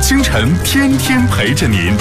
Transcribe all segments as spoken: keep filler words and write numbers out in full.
清晨天天陪着您。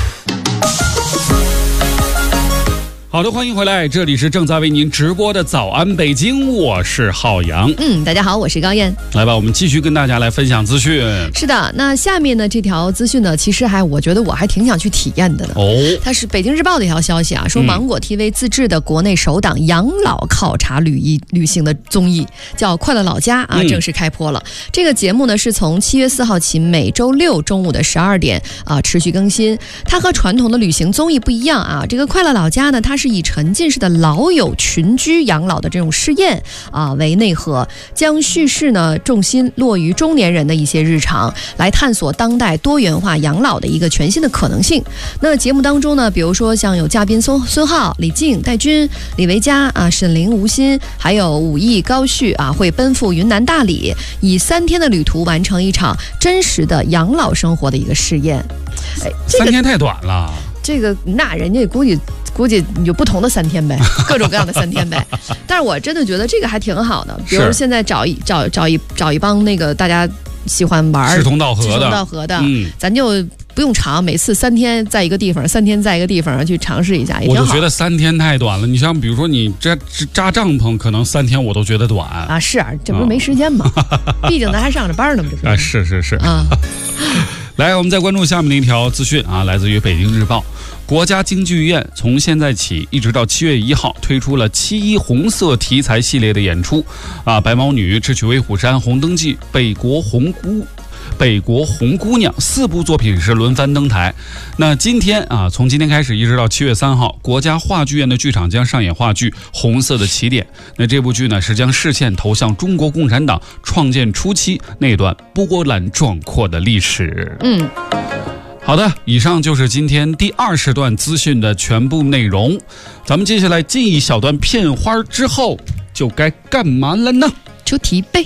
好的，欢迎回来，这里是正在为您直播的早安北京，我是浩洋。 嗯，大家好，我是高燕。 来吧，我们继续跟大家来分享资讯。 是的，那下面呢这条资讯呢，其实还我觉得我还挺想去体验的呢。 哦， 它是北京日报的一条消息啊，说芒果 T V 自制的国内首档养老考察旅艺旅行的综艺叫《快乐老家》啊，正式开播了。嗯、这个节目呢是从七月四号起，每周六中午的十二点啊持续更新。它和传统的旅行综艺不一样啊，这个《快乐老家》呢，它是是以沉浸式的老友群居养老的这种试验啊为内核，将叙事呢重心落于中年人的一些日常，来探索当代多元化养老的一个全新的可能性。那节目当中呢，比如说像有嘉宾孙孙浩、李静、戴军、李维嘉啊、沈凌、吴昕，还有武艺、高旭啊，会奔赴云南大理，以三天的旅途完成一场真实的养老生活的一个试验。 哎，这个、三天太短了。 这个那人家估计。估计有不同的三天呗，各种各样的三天呗。但是我真的觉得这个还挺好的，比如现在找一找找一找一帮那个大家喜欢玩志同道合的， 志同道合的， 嗯， 咱就不用长，每次三天在一个地方，三天在一个地方去尝试一下，也挺好。 我就觉得三天太短了。你像比如说你扎扎帐篷，可能三天我都觉得短啊。是啊，这不是没时间吗？嗯、毕竟咱还上着班呢嘛，这不啊，是是是啊。 来，我们再关注下面的一条资讯啊，来自于北京日报。国家京剧院从现在起一直到七月一号推出了七一红色题材系列的演出啊，白毛女、智取威虎山、红灯记、北国红姑。北国红姑娘四部作品是轮番登台。那今天啊，从今天开始一直到七月三号，国家话剧院的剧场将上演话剧《红色的起点》。那这部剧呢，是将视线投向中国共产党创建初期那段波澜壮阔的历史。 嗯。 好的，以上就是今天第二十段资讯的全部内容。咱们接下来进一小段片花之后，就该干嘛了呢？ 出题呗。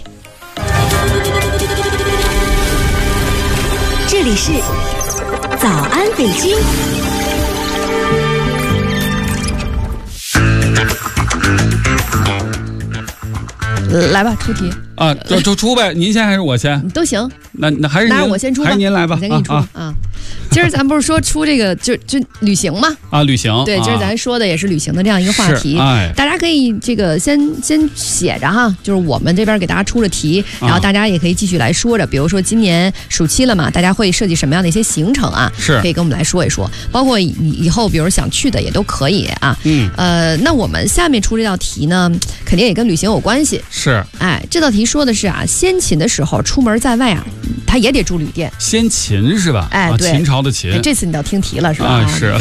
这里是早安北京。 来吧，出题啊，就就出呗，您先还是我先？ 都行。 那那还是那我先出吧， 还是您来吧， 我先给你出啊。啊今儿咱不是说出这个就就旅行吗？ 啊，旅行。 对，今儿咱说的也是旅行的这样一个话题。 哎， 大家可以这个先先写着哈，就是我们这边给大家出了题，然后大家也可以继续来说着。比如说今年暑期了嘛，大家会设计什么样的一些行程啊？ 是， 可以跟我们来说一说。包括以以后比如想去的也都可以啊。 嗯。 呃，那我们下面出这道题呢，肯定也跟旅行有关系。 是。 哎，这道题说的是啊，先秦的时候出门在外啊，他也得住旅店。 先秦是吧？ 哎，对， 秦朝的秦。 这次你要听题了是吧？ 啊，是。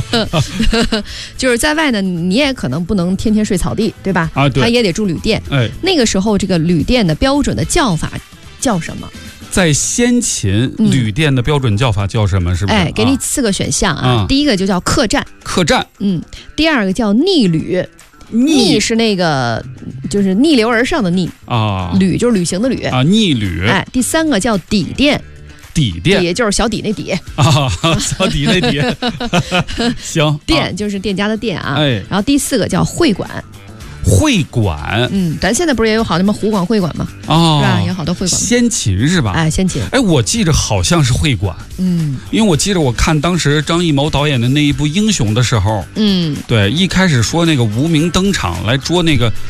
就是在外呢，你也可能不能天天睡草地，对吧？ 啊，对。 他也得住旅店。 哎， 那个时候这个旅店的标准的叫法叫什么？ 在先秦，嗯、旅店的标准叫法叫什么？是不是？ 哎，给你四个选项啊。 啊第一个就叫客栈。 客栈。 嗯。第二个叫逆旅。逆是那个就是逆流而上的逆啊， 旅就是旅行的旅啊，逆旅。 哎，第三个叫底店。 底店， 底就是小底那底啊，小底那底。行， 店就是店家的店啊。 哎， 然后第四个叫会馆。 会馆， 嗯，咱现在不是也有好什么湖广会馆吗？ 哦， 是吧？有好多会馆。 先秦是吧？ 哎，先秦。 哎，我记着好像是会馆， 嗯， 因为我记着我看当时张艺谋导演的那一部《英雄》的时候， 嗯， 对，一开始说那个无名登场来捉那个